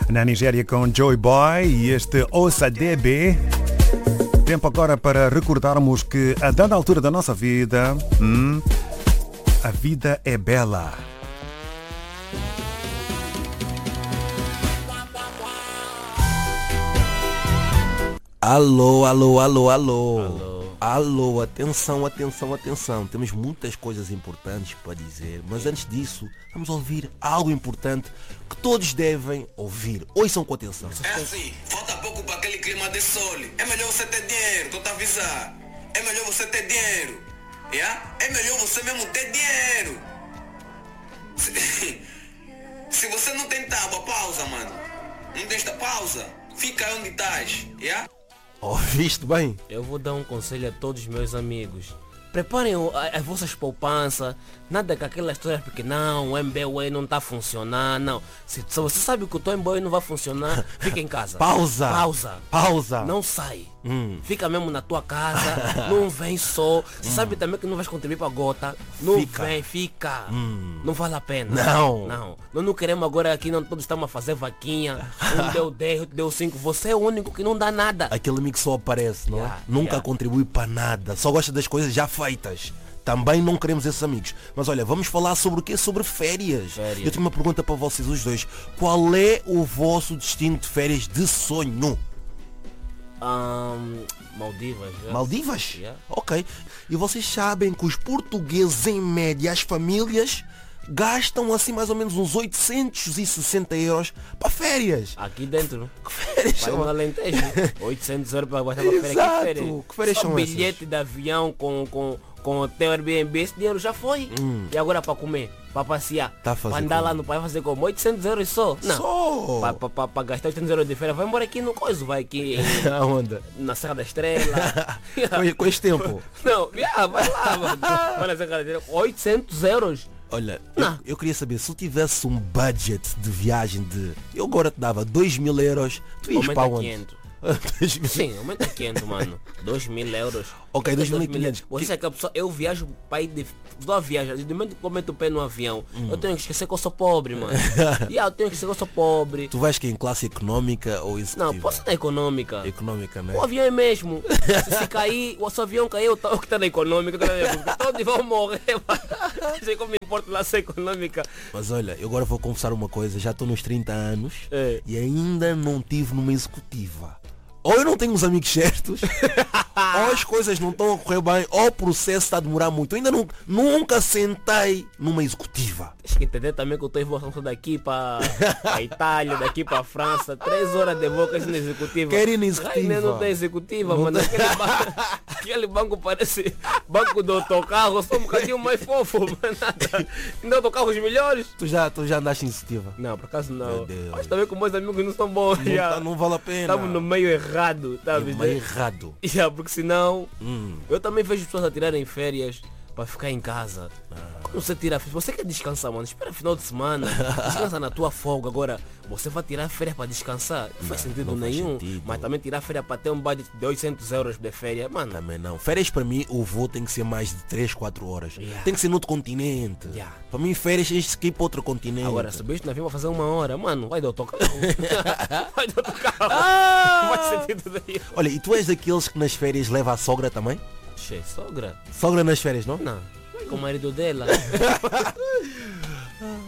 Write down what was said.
na Nigéria com Joy Boy e este Osadebe. Tempo agora para recordarmos que a dada altura da nossa vida, a vida é bela. Alô, alô, alô, alô. Alô, atenção, atenção, atenção. Temos muitas coisas importantes para dizer, mas antes disso, vamos ouvir algo importante que todos devem ouvir. Ouçam com atenção. É assim, falta pouco para aquele clima de sol. É melhor você ter dinheiro, tô te avisar. É melhor você ter dinheiro. Yeah? É melhor você mesmo ter dinheiro. Se você não tem tábua, pausa, mano. Não deixa pausa. Fica aí onde estás. Yeah? Ouviste bem? Eu vou dar um conselho a todos os meus amigos. Preparem as vossas poupanças. Nada com aquela história porque não, o MBWay não está a funcionar. Não. Se você sabe que o teu MBWay não vai funcionar, fica em casa. Pausa. Pausa. Pausa. Não sai. Fica mesmo na tua casa. Não vem só. Você sabe também que não vais contribuir para a gota. Não vem, fica. Não vale a pena. Não. Nós não queremos agora aqui, não todos estamos a fazer vaquinha. Um deu 10, outro deu 5. Você é o único que não dá nada. Aquele amigo que só aparece, não é? Nunca contribui para nada. Só gosta das coisas já feitas. Também não queremos esses amigos. Mas olha, vamos falar sobre o quê? Sobre férias. Eu tenho uma pergunta para vocês os dois. Qual é o vosso destino de férias de sonho? Maldivas. Maldivas? Yeah. Ok. E vocês sabem que os portugueses, em média, as famílias gastam assim mais ou menos uns 860 euros para férias. Aqui dentro. Que férias Vai são? no Alentejo. 800 euros para gastar para férias. Que férias? Que férias Só são essas? bilhete de avião com hotel Airbnb, esse dinheiro já foi. E agora para comer, para passear, Tá a fazer para andar como? lá no país fazer como? 800 euros só? Não. Só? Para gastar 800 euros de férias, vai embora aqui no coisa, vai aqui Aonde? na Serra da Estrela. Com este tempo. Não, vai lá, mano. Vai na Serra da Estrela. 800 euros. Olha, eu queria saber, se eu tivesse um budget de viagem de... Eu agora te dava 2.000 euros, tu ias para Aumenta onde? 500. 2.000. Sim, aumenta 500, mano. 2.000 euros. Ok, 2.500. Você é que a pessoa, eu viajo para ir de... Só viaja, do momento que eu meto o pé no avião, eu tenho que esquecer que eu sou pobre, mano. Eu tenho que esquecer que eu sou pobre. Tu vais que em classe econômica ou executiva? Não, posso ir na econômica. Econômica, né? O avião é mesmo. Se cair, o seu avião cair, eu que está na econômica, todos vão morrer. Não sei como me importa lá ser econômica. Mas olha, eu agora vou confessar uma coisa, já estou nos 30 anos É. e ainda não tive numa executiva. Ou eu não tenho os amigos certos, ou as coisas não estão a correr bem, ou o processo está a demorar muito. Eu ainda nunca sentei numa executiva. Tens que entender também que eu estou em voação daqui para a Itália, daqui para a França, 3 horas de voo na executiva. Quero ir na executiva. Não tem executiva, Não mano. tem. Aquele banco parece banco do autocarro, só um bocadinho mais fofo, mas nada. Ainda autocarros melhores. Tu já andaste em executiva? Não, por acaso não. Meu Deus. Mas também com meus amigos não são bons. Não vale a pena. Estamos no meio errado, tá a É ver? meio errado. Porque senão eu também vejo pessoas a tirarem férias para ficar em casa. Quando você tira férias, você quer descansar, mano, espera final de semana, descansa na tua folga. Agora, você vai tirar férias para descansar, não faz sentido não faz nenhum. sentido. Mas também tirar férias para ter um budget de 800 euros de férias, mano. Também não. Férias para mim, o voo tem que ser mais de 3, 4 horas. Yeah. Tem que ser no outro continente. Yeah. Para mim, férias tens que ir para outro continente. Agora, se o bicho navio vai fazer 1 hora, mano, vai dar autocarro. Vai dar autocarro. Não faz sentido nenhum. Olha, e tu és daqueles que nas férias leva a sogra também? Che, sogra? Sogra nas férias, não? Não, vai com o marido dela.